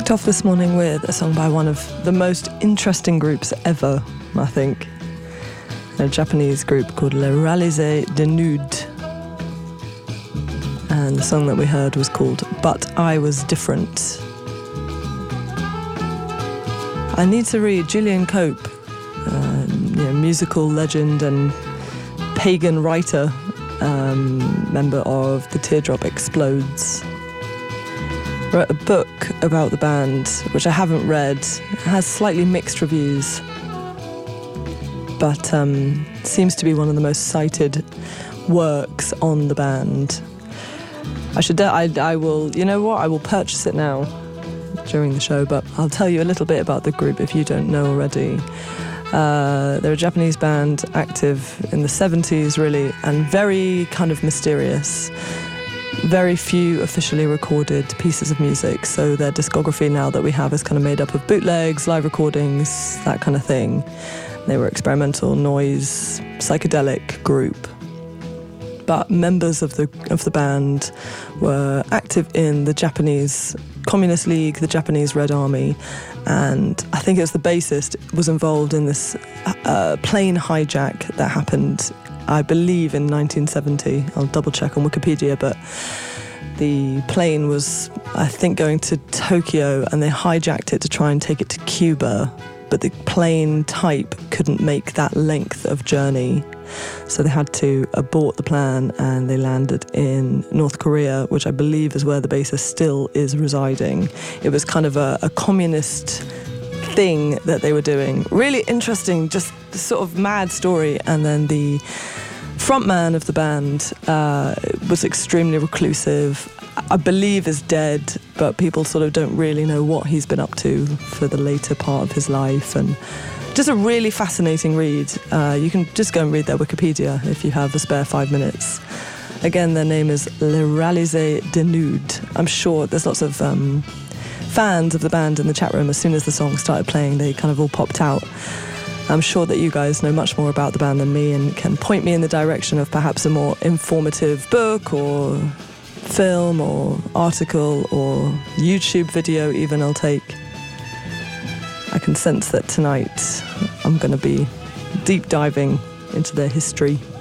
Kicked off this morning with a song by one of the most interesting groups ever, I think. A Japanese group called Les Réalisés de Nude. And the song that we heard was called But I Was Different. I need to read Julian Cope, musical legend and pagan writer, member of The Teardrop Explodes. Wrote a book about the band, which I haven't read. It has slightly mixed reviews, but seems to be one of the most cited works on the band. I will, you know what, I will purchase it now during the show, but I'll tell you a little bit about the group if you don't know already. They're a Japanese band, active in the 70s really, and very kind of mysterious. Very few officially recorded pieces of music, so their discography now that we have is kind of made up of bootlegs, live recordings, that kind of thing. They were experimental, noise, psychedelic group. But members of the band were active in the Japanese Communist League, the Japanese Red Army, and I think it was the bassist was involved in this plane hijack that happened, I believe, in 1970. I'll double check on Wikipedia, but the plane was, I think, going to Tokyo, and they hijacked it to try and take it to Cuba, but the plane type couldn't make that length of journey. So they had to abort the plan, and they landed in North Korea, which I believe is where the bassist still is residing. It was kind of a communist thing that they were doing. Really interesting, just sort of mad story. And then the frontman of the band was extremely reclusive. I believe is dead, but people sort of don't really know what he's been up to for the later part of his life. And just a really fascinating read. You can just go and read their Wikipedia if you have a spare 5 minutes. Again, their name is Les Réalisés de Nude. I'm sure there's lots of fans of the band in the chat room. As soon as the song started playing, they kind of all popped out. I'm sure that you guys know much more about the band than me and can point me in the direction of perhaps a more informative book or film or article or YouTube video even. I'll take. I can sense that tonight I'm going to be deep diving into their history.